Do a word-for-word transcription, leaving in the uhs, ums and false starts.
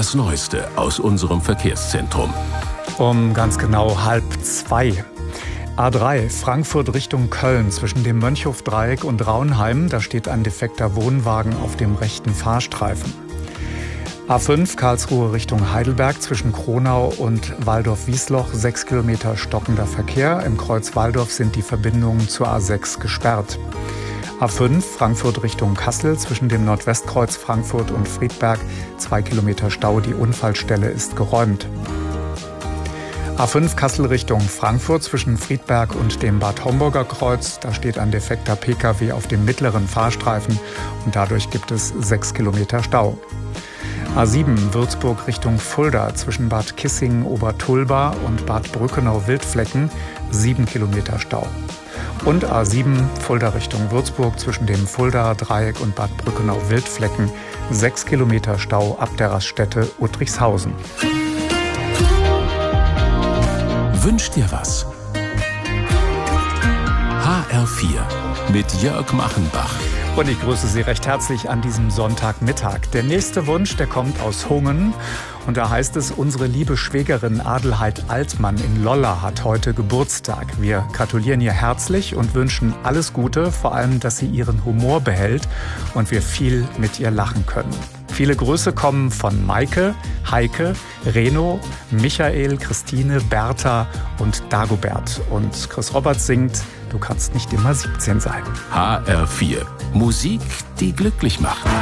das Neueste aus unserem Verkehrszentrum. Um ganz genau halb zwei. A drei, Frankfurt Richtung Köln zwischen dem Mönchhofdreieck und Raunheim. Da steht ein defekter Wohnwagen auf dem rechten Fahrstreifen. A fünf, Karlsruhe Richtung Heidelberg zwischen Kronau und Waldorf-Wiesloch. Sechs Kilometer stockender Verkehr. Im Kreuz Walldorf sind die Verbindungen zur A sechs gesperrt. A fünf, Frankfurt Richtung Kassel zwischen dem Nordwestkreuz Frankfurt und Friedberg. Zwei Kilometer Stau, die Unfallstelle ist geräumt. A fünf, Kassel Richtung Frankfurt zwischen Friedberg und dem Bad Homburger Kreuz. Da steht ein defekter Pkw auf dem mittleren Fahrstreifen und dadurch gibt es sechs Kilometer Stau. A sieben, Würzburg Richtung Fulda zwischen Bad Kissingen Obertulba und Bad Brückenau-Wildflecken. Sieben Kilometer Stau. Und A sieben, Fulda Richtung Würzburg zwischen dem Fuldaer Dreieck und Bad Brückenau-Wildflecken. Sechs Kilometer Stau ab der Raststätte Uttrichshausen. Wünsch dir was? H R vier mit Jörg Machenbach. Und ich grüße Sie recht herzlich an diesem Sonntagmittag. Der nächste Wunsch, der kommt aus Hungen. Und da heißt es, unsere liebe Schwägerin Adelheid Altmann in Lolla hat heute Geburtstag. Wir gratulieren ihr herzlich und wünschen alles Gute, vor allem, dass sie ihren Humor behält und wir viel mit ihr lachen können. Viele Grüße kommen von Maike, Heike, Reno, Michael, Christine, Bertha und Dagobert. Und Chris Roberts singt, du kannst nicht immer siebzehn sein. H R vier. Musik, die glücklich macht.